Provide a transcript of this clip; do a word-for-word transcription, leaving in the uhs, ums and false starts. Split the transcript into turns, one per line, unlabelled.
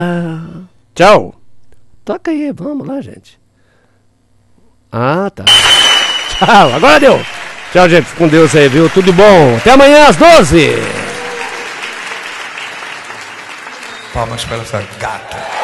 Ah,
Tchau.
toca aí, vamos lá, gente. Ah, tá.
Tchau, agora deu. Tchau, gente, com Deus aí, viu? Tudo bom. Até amanhã às doze.
Palmas para essa gata.